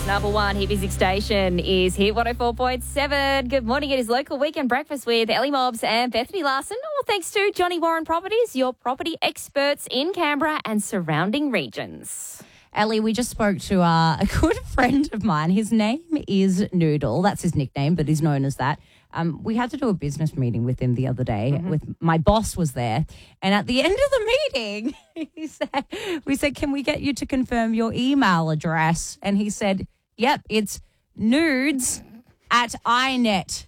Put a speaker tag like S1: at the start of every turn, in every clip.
S1: Number one hit music station is Hit 104.7. Good morning. It is local weekend breakfast with Ellie Mobbs and Bethany Larson. All thanks to Johnny Warren Properties, your property experts in Canberra and surrounding regions.
S2: Ellie, we just spoke to a good friend of mine. His name is Noodle. That's his nickname, but he's known as that. We had to do a business meeting with him the other day. With my boss was there. And at the end of the meeting, we said, can we get you to confirm your email address? And he said, yep, it's nudes@inet.net.au.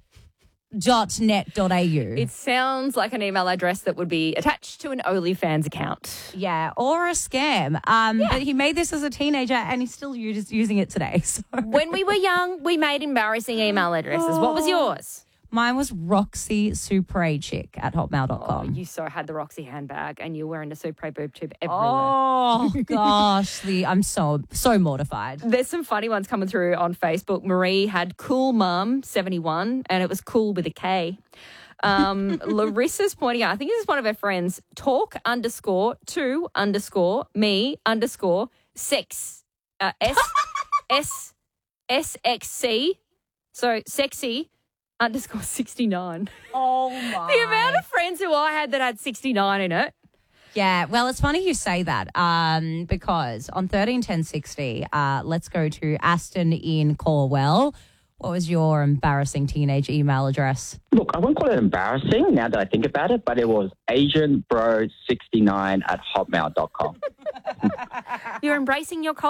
S1: It sounds like an email address that would be attached to an OnlyFans account.
S2: Yeah, or a scam. But he made this as a teenager and he's still using it today. So.
S1: When we were young, we made embarrassing email addresses. What was yours?
S2: Mine was Roxy Suprechick at hotmail.com.
S1: Oh, you so had the Roxy handbag and you're wearing a Supre boob tube everywhere.
S2: Oh, gosh. I'm so mortified.
S1: There's some funny ones coming through on Facebook. Marie had Cool Mum 71 and it was cool with a K. Larissa's pointing out, I think this is one of her friends, talk_to_me_sex. SXC. So sexy _69.
S2: Oh, my.
S1: The amount of friends who I had that had 69 in it.
S2: Yeah, well, it's funny you say that because on 131060, let's go to Aston in Corwell. What was your embarrassing teenage email address?
S3: Look, I won't call it embarrassing now that I think about it, but it was asianbro69@hotmail.com.
S1: You're embracing your culture.